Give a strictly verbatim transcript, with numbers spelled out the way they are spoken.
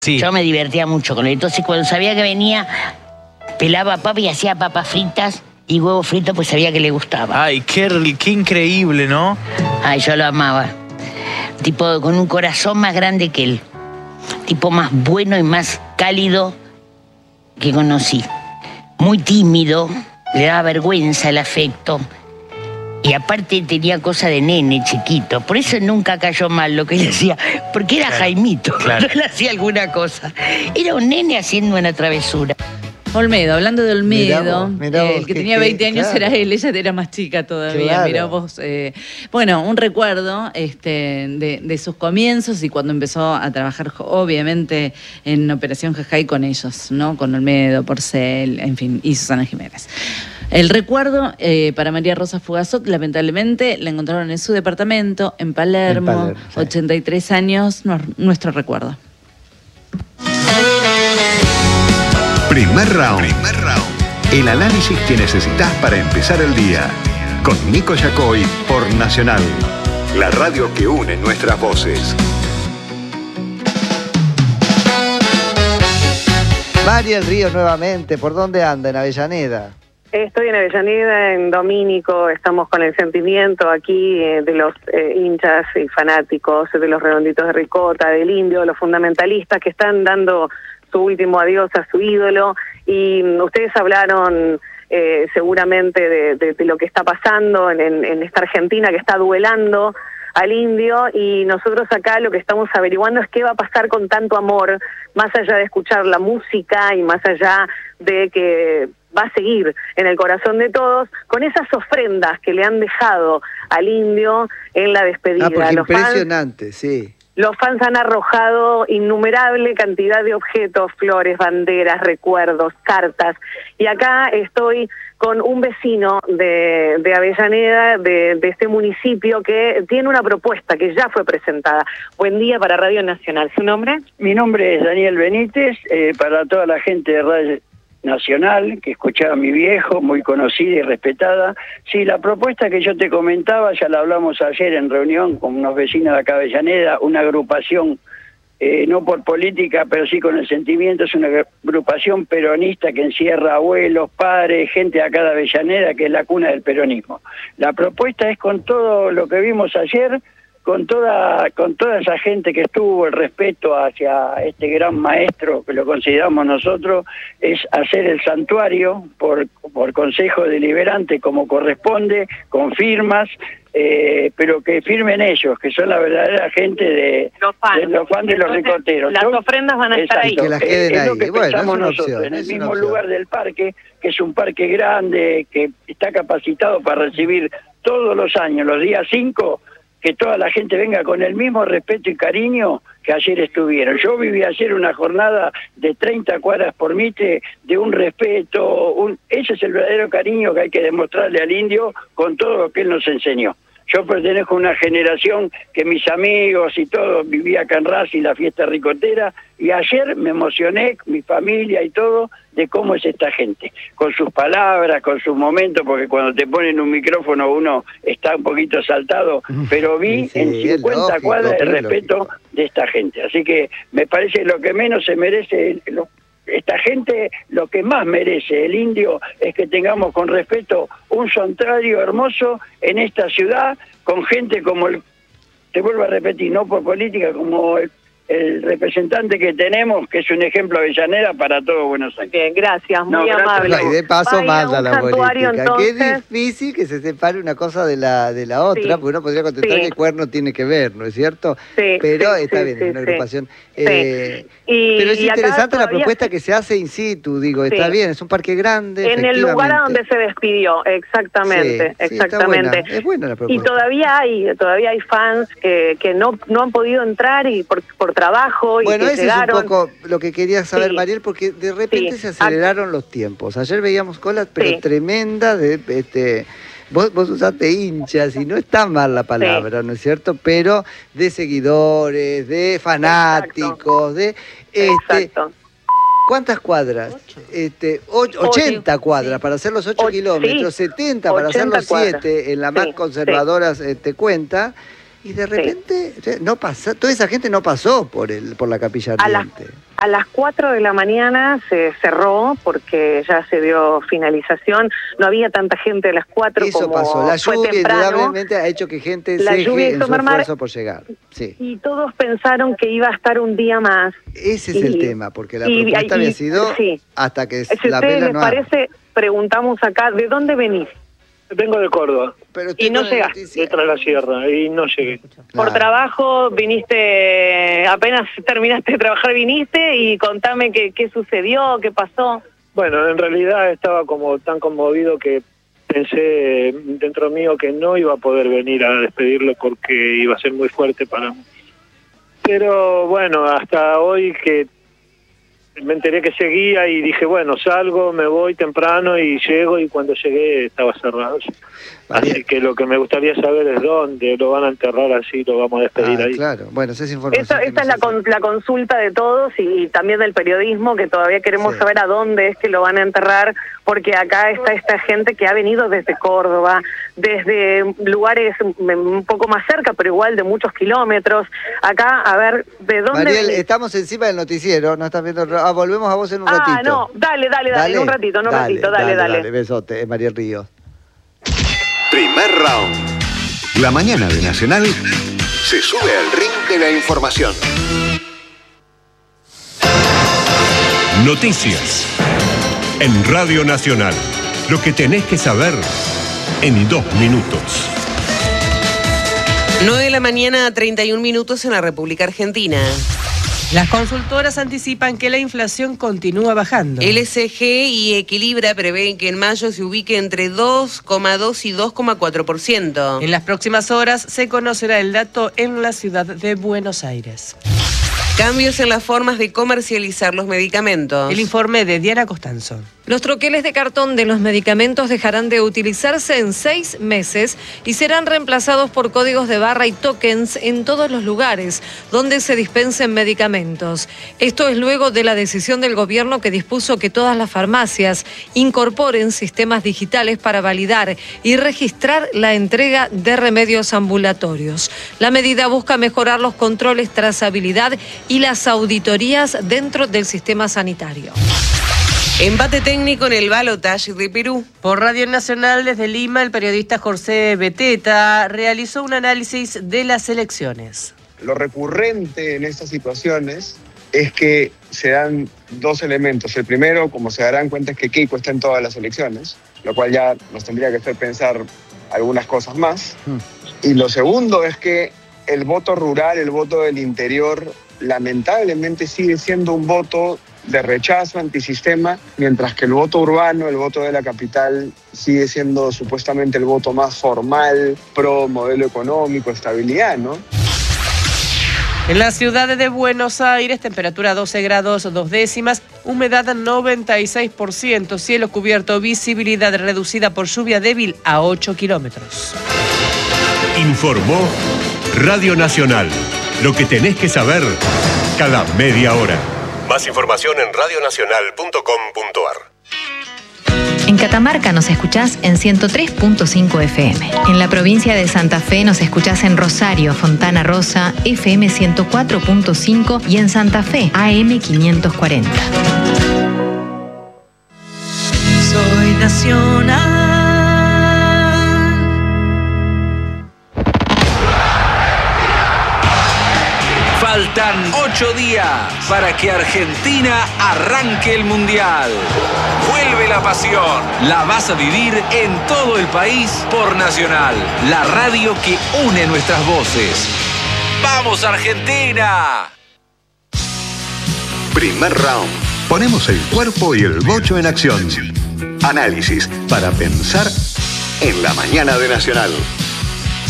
Sí. Yo me divertía mucho con él. Entonces, cuando sabía que venía, pelaba papa y hacía papas fritas y huevos fritos, pues sabía que le gustaba. Ay, qué, qué increíble, ¿no? Ay, yo lo amaba. Tipo, con un corazón más grande que él. Tipo más bueno y más cálido que conocí. Muy tímido, le daba vergüenza el afecto. Y aparte tenía cosa de nene chiquito. Por eso nunca cayó mal lo que él hacía. Porque era Claro, Jaimito. claro. Cuando él hacía alguna cosa. Era un nene haciendo una travesura. Olmedo, hablando de Olmedo, Mirá vos, mirá eh, vos, el que que- tenía que- veinte años claro. era él, ella era más chica todavía, Claro. mirá vos. eh, bueno, un recuerdo este, de, de sus comienzos y cuando empezó a trabajar, obviamente, en Operación Jajay con ellos, ¿no? Con Olmedo, Porcel, en fin, y Susana Jiménez. El recuerdo eh, para María Rosa Fugazot, lamentablemente, la encontraron en su departamento, en Palermo, En Palermo, sí. ochenta y tres años, no- nuestro recuerdo. Primer round. Primer round. El análisis que necesitas para empezar el día. Con Nico Yacoy por Nacional. La radio que une nuestras voces. Mariel Ríos nuevamente, ¿por dónde anda? En Avellaneda. Estoy en Avellaneda, en Domínico, estamos con el sentimiento aquí eh, de los eh, hinchas y fanáticos, de los redonditos de ricota, del indio, los fundamentalistas que están dando su último adiós a su ídolo. Y mm, ustedes hablaron eh, seguramente de, de, de lo que está pasando en, en, en esta Argentina que está duelando al indio, y nosotros acá lo que estamos averiguando es qué va a pasar con tanto amor, más allá de escuchar la música y más allá de que va a seguir en el corazón de todos, con esas ofrendas que le han dejado al indio en la despedida. Ah, porque Los fans, impresionante, sí. los fans han arrojado innumerable cantidad de objetos, flores, banderas, recuerdos, cartas, y acá estoy con un vecino de, de Avellaneda, de, de este municipio, que tiene una propuesta que ya fue presentada. Buen día para Radio Nacional. ¿Su nombre? Mi nombre es Daniel Benítez, eh, para toda la gente de Radio Nacional, que escuchaba a mi viejo, muy conocida y respetada. Sí, la propuesta que yo te comentaba, ya la hablamos ayer en reunión con unos vecinos de acá de Avellaneda, una agrupación, eh, no por política, pero sí con el sentimiento, es una agrupación peronista que encierra abuelos, padres, gente de acá de Avellaneda, que es la cuna del peronismo. La propuesta es con todo lo que vimos ayer, con toda con toda esa gente que estuvo, el respeto hacia este gran maestro que lo consideramos nosotros, es hacer el santuario por, por consejo deliberante como corresponde, con firmas, eh, pero que firmen ellos, que son la verdadera gente de Los fans. de los fans de los Entonces, ricoteros. las Son- ofrendas van a estar ahí. Exacto. Que las queden Eh, es lo ahí. que Bueno, pensamos es una nosotros, opción, en el es una mismo opción. lugar del parque, que es un parque grande, que está capacitado para recibir todos los años, los días cinco, que toda la gente venga con el mismo respeto y cariño que ayer estuvieron. Yo viví ayer una jornada de treinta cuadras por Mitre, de un respeto, un... ese es el verdadero cariño que hay que demostrarle al indio con todo lo que él nos enseñó. Yo pertenezco a una generación que mis amigos y todo vivía acá en Racing, la fiesta ricotera, y ayer me emocioné, mi familia y todo, de cómo es esta gente, con sus palabras, con sus momentos, porque cuando te ponen un micrófono uno está un poquito saltado, pero vi Sí, sí, en es cincuenta lógico, cuadras el pero es respeto lógico. de esta gente. Así que me parece lo que menos se merece... Lo, esta gente, lo que más merece el indio es que tengamos con respeto un santuario hermoso en esta ciudad, con gente como el, te vuelvo a repetir, no por política, como el, el representante que tenemos, que es un ejemplo Avellaneda para todo Buenos Aires. Bien, gracias, muy No, gracias. amable. Y de paso Vaya, manda un la santuario, política. entonces. Qué difícil que se separe una cosa de la de la otra, Sí. porque uno podría contestar Sí. que el cuerno tiene que ver, ¿no es cierto? Sí, Pero sí, está sí, bien, sí, es una sí. agrupación. Sí. Eh, Y- pero es y acá interesante la todavía propuesta se- que se hace in situ, digo, está Sí. bien, es un parque grande. En el lugar a efectivamente. donde se despidió, exactamente, Sí, sí, está exactamente. buena, es buena la Y propuesta. todavía hay, todavía hay fans que, que no, no han podido entrar y por, por trabajo y Bueno, que ese llegaron. es un poco lo que quería saber, Sí. Mariel, porque de repente Sí. se aceleraron los tiempos. Ayer veíamos colas, pero Sí. tremenda de este. Vos, vos usaste hinchas y no está mal la palabra, ¿no es cierto? Pero de seguidores, de fanáticos, de este, Exacto. ¿cuántas cuadras? Este, o- ochenta cuadras para hacer los ocho Och- kilómetros, sí. setenta para hacer los ochenta cuadras. siete en la más Sí, conservadora este, cuenta. Y de repente, sí. no pasó, toda esa gente no pasó por el por la Capilla Ardiente. A, la, a las cuatro de la mañana se cerró porque ya se dio finalización. No había tanta gente a las cuatro Eso como pasó. La fue lluvia temprano. indudablemente ha hecho que gente La ceje lluvia en hizo su mermar, esfuerzo por llegar. Sí. Y todos pensaron que iba a estar un día más. Ese es y, el tema, porque la y, propuesta y, había sido sí. hasta que si la a ustedes vela les no parece, preguntamos acá, ¿de dónde venís? Vengo de Córdoba. Pero Y no llegaste. Detrás de la sierra, y no llegué. Por Claro. trabajo viniste, apenas terminaste de trabajar viniste y contame qué, qué sucedió, qué pasó. Bueno, en realidad estaba como tan conmovido que pensé dentro mío que no iba a poder venir a despedirlo porque iba a ser muy fuerte para mí. Pero bueno, hasta hoy que me enteré que seguía y dije, bueno, salgo, me voy temprano y llego, y cuando llegué estaba cerrado. Vale. Así que lo que me gustaría saber es dónde lo van a enterrar, así lo vamos a despedir Ah, ahí. claro. Bueno, esa es información. Esta, que esta es no la, sé con, la consulta de todos y, y también del periodismo, que todavía queremos Sí. saber a dónde es que lo van a enterrar, porque acá está esta gente que ha venido desde Córdoba, desde lugares un poco más cerca, pero igual de muchos kilómetros. Acá, a ver, ¿de dónde Mariel, venís? estamos encima del noticiero, no estás viendo. Ah, volvemos a vos en un Ah, ratito. no, dale, dale, dale, en un ratito, en un ratito, dale, dale. Dale, besote, Mariel Ríos. Primer round. La mañana de Nacional se sube al ring de la información. Noticias. En Radio Nacional. Lo que tenés que saber en dos minutos. nueve de la mañana a treinta y un minutos en la República Argentina. Las consultoras anticipan que la inflación continúa bajando. L C G y Equilibra prevén que en mayo se ubique entre dos coma dos y dos coma cuatro por ciento. En las próximas horas se conocerá el dato en la ciudad de Buenos Aires. Cambios en las formas de comercializar los medicamentos. El informe de Diana Costanzo. Los troqueles de cartón de los medicamentos dejarán de utilizarse en seis meses y serán reemplazados por códigos de barra y tokens en todos los lugares donde se dispensen medicamentos. Esto es luego de la decisión del gobierno que dispuso que todas las farmacias incorporen sistemas digitales para validar y registrar la entrega de remedios ambulatorios. La medida busca mejorar los controles, trazabilidad y las auditorías dentro del sistema sanitario. Empate técnico en el balotaje de Perú. Por Radio Nacional desde Lima, el periodista José Beteta realizó un análisis de las elecciones. Lo recurrente en estas situaciones es que se dan dos elementos. El primero, como se darán cuenta, es que Keiko está en todas las elecciones, lo cual ya nos tendría que hacer pensar algunas cosas más. Hmm. Y lo segundo es que el voto rural, el voto del interior, lamentablemente sigue siendo un voto de rechazo antisistema, mientras que el voto urbano, el voto de la capital, sigue siendo supuestamente el voto más formal, pro modelo económico, estabilidad, ¿no? En la ciudad de Buenos Aires, temperatura doce grados dos décimas, humedad noventa y seis por ciento, cielo cubierto, visibilidad reducida por lluvia débil a ocho kilómetros. Informó Radio Nacional. Lo que tenés que saber cada media hora. Más información en radio nacional punto com punto ar. En Catamarca nos escuchás en ciento tres punto cinco F M. En la provincia de Santa Fe nos escuchás en Rosario, Fontana Rosa, F M ciento cuatro punto cinco y en Santa Fe, A M quinientos cuarenta. Soy nacional. Faltan ocho días para que Argentina arranque el Mundial. Vuelve la pasión. La vas a vivir en todo el país por Nacional, la radio que une nuestras voces. ¡Vamos, Argentina! Primer round. Ponemos el cuerpo y el bocho en acción. Análisis para pensar en la mañana de Nacional.